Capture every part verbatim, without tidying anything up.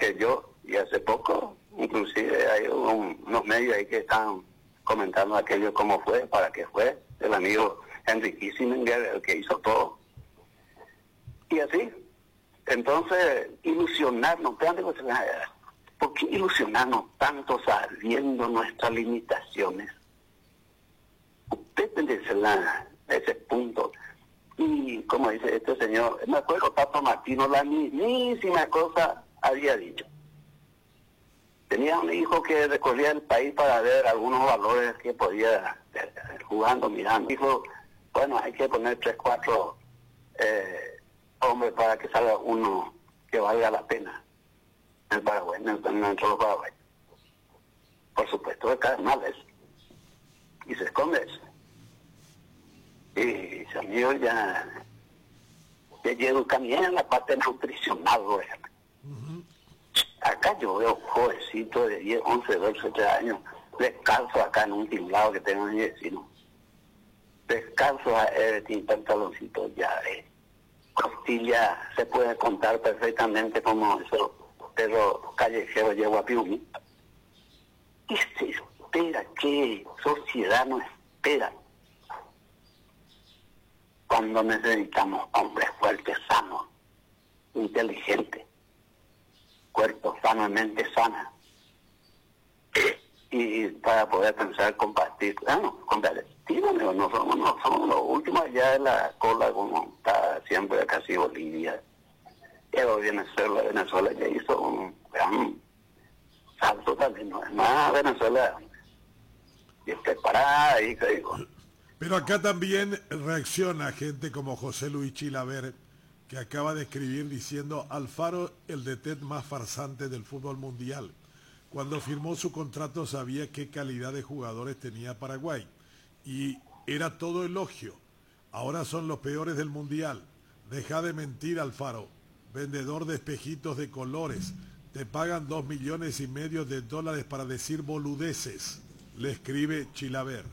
que yo, y hace poco, inclusive hay un, unos medios ahí que están comentando aquello cómo fue, para qué fue, el amigo Henry Kissinger, el que hizo todo. Y así, entonces, ilusionarnos, ¿por qué ilusionarnos tanto sabiendo nuestras limitaciones? Usted tendrá ese punto. Y como dice este señor, me acuerdo, Papa Martino, la mismísima cosa había dicho. Tenía un hijo que recorría el país para ver algunos valores que podía, eh, jugando, mirando. Dijo, bueno, hay que poner tres, cuatro eh, hombres para que salga uno que valga la pena en el Paraguay, en el, en el solo Paraguay. Por supuesto, de cada mal eso. Y se esconde eso. Y ese amigo ya, ya llegó también en la parte nutricional, por ejemplo. Uh-huh. Acá yo veo jovencitos de diez, once, doce, trece años, descalzo acá en un tinglado que tengo en mi vecino. Descalzo a eh, sin pantaloncitos ya de costilla, se puede contar perfectamente como esos perros callejeros llevo a Piumí. ¿Qué se espera? ¿Qué sociedad nos espera? Cuando necesitamos hombres fuertes, sanos, inteligentes, cuerpos sanamente sanos, y para poder pensar, compartir, bueno, compartir, no, no somos, no somos los últimos allá de la cola, como está siempre casi Bolivia, pero Venezuela, Venezuela ya hizo un gran salto también, no es más Venezuela, bien preparada, y que digo. Pero acá también reacciona gente como José Luis Chilaver, que acaba de escribir diciendo: Alfaro, el D T más farsante del fútbol mundial. Cuando firmó su contrato sabía qué calidad de jugadores tenía Paraguay y era todo elogio. Ahora son los peores del mundial. Deja de mentir, Alfaro, vendedor de espejitos de colores. Te pagan dos millones y medio de dólares para decir boludeces, le escribe Chilaver.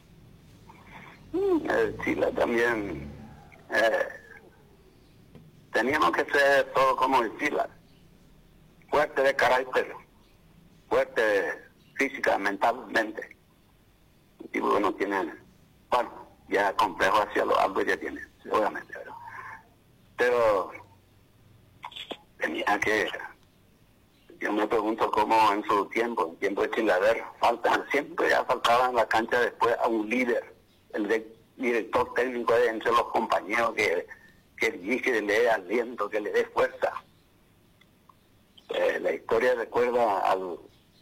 Eh, Chile también eh, teníamos que ser todo como el Chile, fuerte de carácter, fuerte física, mentalmente. Y uno tiene, bueno, ya complejo hacia los altos ya tiene, seguramente, pero, pero tenía que, yo me pregunto cómo en su tiempo, en tiempo de Chilaver, faltan, siempre ya faltaba en la cancha después a un líder, el de, director técnico de entre los compañeros que, que dirige, que le dé aliento, que le dé fuerza. Eh, la historia recuerda al,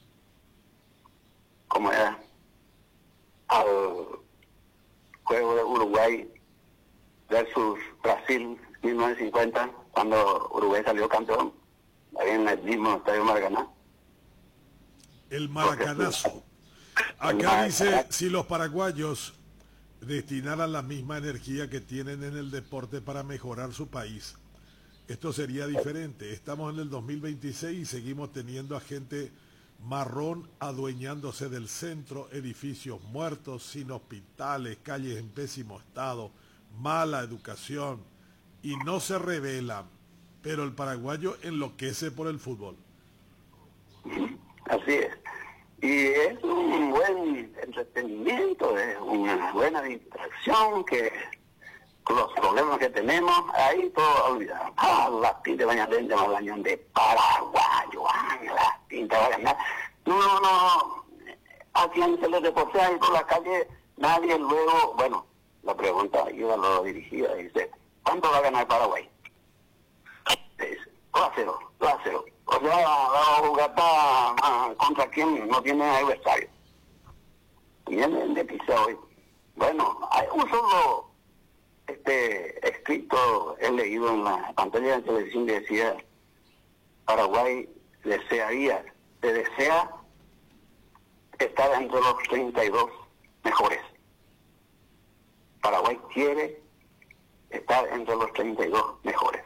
¿cómo era? Al juego de Uruguay versus Brasil mil novecientos cincuenta, cuando Uruguay salió campeón, ahí en el mismo estadio Maracaná. El Maracanazo. Acá dice, si los paraguayos destinaran la misma energía que tienen en el deporte para mejorar su país, esto sería diferente. Estamos en el dos mil veintiséis y seguimos teniendo a gente marrón adueñándose del centro, edificios muertos, sin hospitales, calles en pésimo estado, mala educación, y no se rebelan, pero el paraguayo enloquece por el fútbol. Así es. Y es un buen entretenimiento, es una buena distracción que con los problemas que tenemos, ahí todo olvidado. Ah, las pintas van a tener más bañón de paraguayo, ah, las pintas van a ganar. No, no, no, a quien se le deportea ahí por la calle, nadie luego, bueno, la pregunta iba a lo dirigida, dice, ¿cuánto va a ganar Paraguay? Dice, dos a cero, dos a cero. O sea, va a jugar para, contra quien no tiene adversario. Viene de pisa hoy. Bueno, hay un solo este escrito, he leído en la pantalla de televisión que decía, Paraguay desearía, se desea estar entre los treinta y dos mejores. Paraguay quiere estar entre los treinta y dos mejores.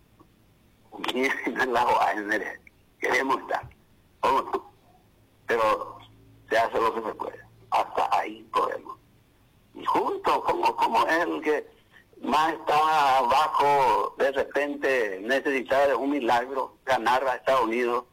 En la O A N, queremos estar, ¿cómo? Pero se hace lo que se puede, hasta ahí podemos. Y juntos, como, como es el que más está abajo, de repente necesita un milagro, ganar a Estados Unidos,